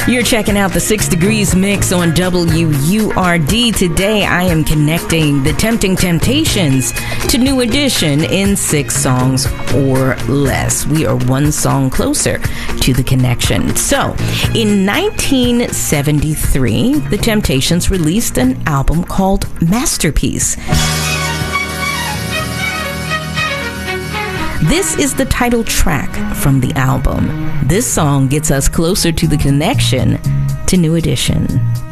You're checking out the 6 Degrees Mix on WURD. Today I am connecting the Tempting Temptations to New Edition in 6 songs or less. We are one song closer to the connection. So, in 1973, the Temptations released an album called Masterpiece. This is the title track from the album. This song gets us closer to the connection to New Edition.